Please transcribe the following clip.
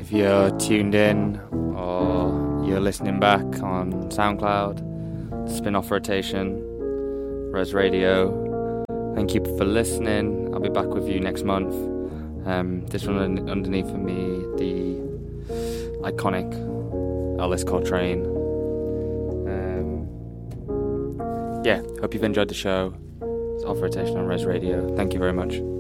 If you're tuned in or you're listening back on SoundCloud, Spin-Off Rotation, Res Radio, thank you for listening. I'll be back with you next month. This one underneath for me, the iconic Ellis Coltrane. Hope you've enjoyed the show. It's Off Rotation on Res Radio. Thank you very much.